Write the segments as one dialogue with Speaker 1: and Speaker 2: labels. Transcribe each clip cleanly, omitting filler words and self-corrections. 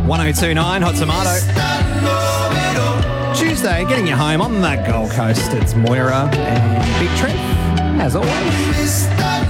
Speaker 1: 1029 Hot Tomato. Tuesday, getting you home on the Gold Coast. It's Moira and Big Trev, as always.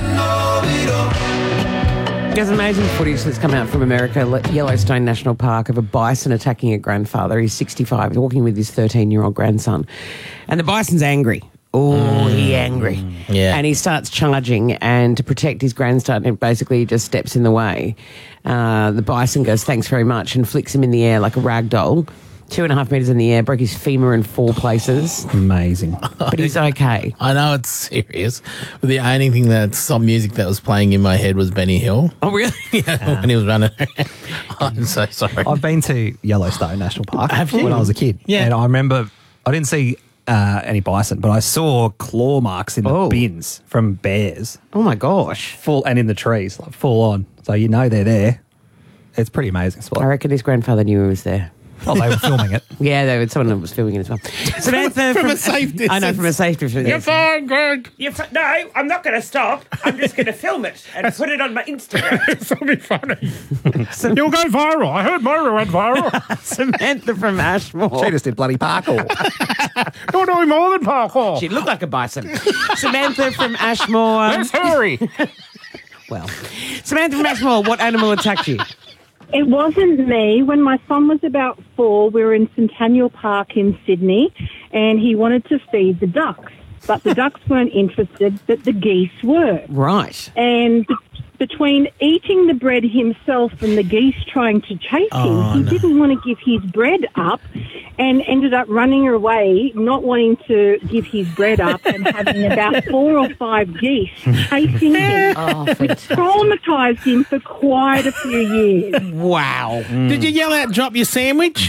Speaker 2: There's amazing footage that's come out from America, Yellowstone National Park, of a bison attacking a grandfather. He's 65. He's walking with his 13-year-old grandson. And the bison's angry. Oh, he's angry.
Speaker 3: Yeah.
Speaker 2: And he starts charging, and to protect his grandson, it basically just steps in the way. The bison goes, thanks very much, and flicks him in the air like a rag doll. 2.5 metres in the air, broke his femur in 4 places.
Speaker 1: Amazing.
Speaker 2: But he's okay.
Speaker 3: I know it's serious, but the only thing that's on music that was playing in my head was Benny Hill.
Speaker 2: Oh, really?
Speaker 3: Yeah, when he was running around. I'm so sorry.
Speaker 1: I've been to Yellowstone National Park
Speaker 3: Have you?
Speaker 1: when I was a kid.
Speaker 3: Yeah.
Speaker 1: And I remember, I didn't see any bison, but I saw claw marks in the bins from bears.
Speaker 2: Oh, my gosh.
Speaker 1: And in the trees, like full on. So you know they're there. It's pretty amazing spot.
Speaker 2: I reckon his grandfather knew he was there.
Speaker 1: Oh, they were filming it.
Speaker 2: Yeah, someone was filming it as well. Samantha
Speaker 3: From a safe distance.
Speaker 2: I know, from a safe distance.
Speaker 3: You're fine, Greg.
Speaker 2: No, I'm not going to stop. I'm just going to film it and put it on my Instagram.
Speaker 3: It's something funny. You'll go viral. I heard Moira went viral.
Speaker 2: Samantha from Ashmore.
Speaker 1: She just did bloody parkour.
Speaker 3: You're doing more than parkour.
Speaker 2: She looked like a bison. Samantha from Ashmore.
Speaker 3: Let's hurry.
Speaker 2: Well, Samantha from Ashmore, what animal attacked you?
Speaker 4: It wasn't me. When my son was about 4, we were in Centennial Park in Sydney, and he wanted to feed the ducks. But the ducks weren't interested, but the geese were.
Speaker 2: Right.
Speaker 4: And between eating the bread himself and the geese trying to chase him, he didn't want to give his bread up and ended up running away, not wanting to give his bread up and having about 4 or 5 geese chasing him.
Speaker 2: Oh,
Speaker 4: Which traumatised him for quite a few years.
Speaker 2: wow.
Speaker 3: Did you yell out, drop your sandwich?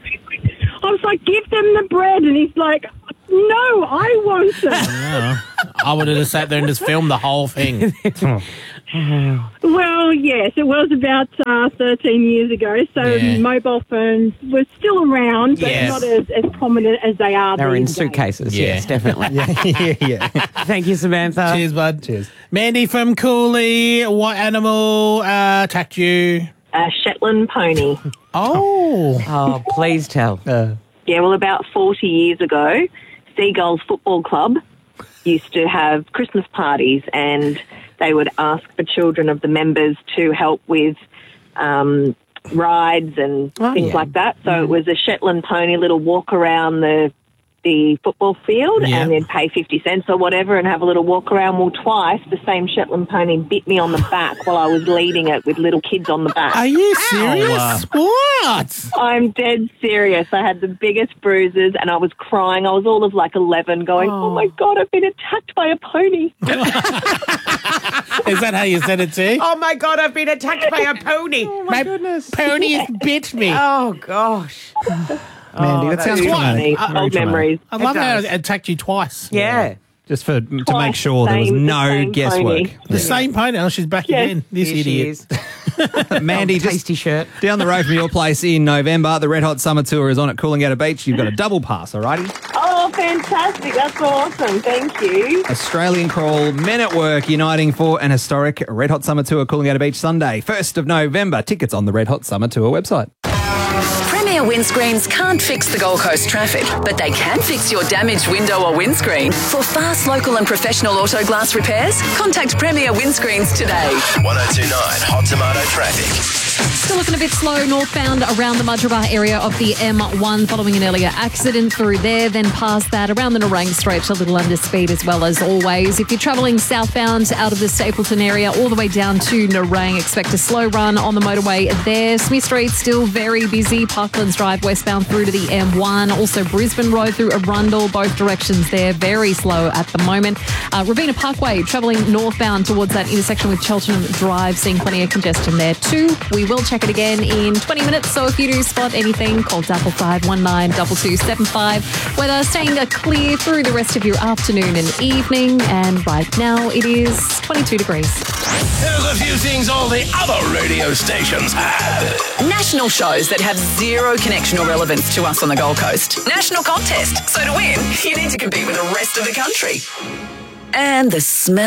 Speaker 4: I was like, give them the bread. And he's like, no, I want it.
Speaker 3: I would have just sat there and just filmed the whole thing.
Speaker 4: Well, yes, it was about 13 years ago, so mobile phones were still around, but not as prominent as they are
Speaker 2: They're in
Speaker 4: these days.
Speaker 2: suitcases,
Speaker 3: Yeah.
Speaker 2: yes, definitely.
Speaker 1: yeah.
Speaker 2: Thank you, Samantha.
Speaker 3: Cheers, bud.
Speaker 1: Cheers.
Speaker 3: Mandy from Cooley, what animal attacked you?
Speaker 5: A Shetland pony.
Speaker 2: Oh, please tell.
Speaker 5: Yeah, well, about 40 years ago, Seagulls Football Club used to have Christmas parties, and they would ask the children of the members to help with rides and things like that. So it was a Shetland pony, little walk around the football field, and they'd pay 50 cents or whatever and have a little walk around. Well, twice the same Shetland pony bit me on the back while I was leading it with little kids on the back.
Speaker 3: Are you serious? What?
Speaker 5: I'm dead serious. I had the biggest bruises and I was crying. I was all of like 11 going, oh my God, I've been attacked by a pony.
Speaker 3: Is that how you said it too?
Speaker 2: Oh, my God, I've been attacked by a pony.
Speaker 3: My goodness. Pony has bit me.
Speaker 2: Oh, gosh.
Speaker 1: Mandy, that sounds
Speaker 5: Funny.
Speaker 1: traumatic.
Speaker 5: Old memories.
Speaker 3: I love how
Speaker 2: does.
Speaker 3: it attacked you twice.
Speaker 2: Yeah.
Speaker 1: Just to make sure there was
Speaker 5: Same-
Speaker 1: no
Speaker 5: same
Speaker 1: guesswork.
Speaker 5: pony.
Speaker 3: The same pony. Oh, she's back
Speaker 5: Yes.
Speaker 3: again. This
Speaker 2: Here she
Speaker 3: idiot.
Speaker 2: is.
Speaker 1: Mandy, just
Speaker 2: Tasty shirt.
Speaker 1: down the road from your place in November, the Red Hot Summer Tour is on at Coolangatta Beach. You've got a double pass, alrighty?
Speaker 5: Oh, fantastic. That's awesome. Thank you.
Speaker 1: Australian Crawl, Men at Work, uniting for an historic Red Hot Summer Tour, Coolangatta Beach, Sunday, 1st of November. Tickets on the Red Hot Summer Tour website.
Speaker 6: Premier windscreens can't fix the Gold Coast traffic, but they can fix your damaged window or windscreen. For fast, local and professional auto glass repairs, contact Premier Windscreens today.
Speaker 7: 1029 Hot Tomato Traffic.
Speaker 8: Still looking a bit slow northbound around the Mudgeeraba area of the M1 following an earlier accident through there, then past that around the Nerang Stretch, a little under speed as well as always. If you're travelling southbound out of the Stapleton area all the way down to Nerang, expect a slow run on the motorway there. Smith Street still very busy. Parklands Drive westbound through to the M1. Also Brisbane Road through Arundel, both directions there, very slow at the moment. Ravina Parkway travelling northbound towards that intersection with Cheltenham Drive, seeing plenty of congestion there too. We will check it again in 20 minutes, so if you do spot anything, call 5519 2275. Weather staying clear through the rest of your afternoon and evening, and right now it is 22 degrees.
Speaker 7: There's a few things all the other radio stations have.
Speaker 6: National shows that have zero connection or relevance to us on the Gold Coast. National contest. So to win, you need to compete with the rest of the country. And the smell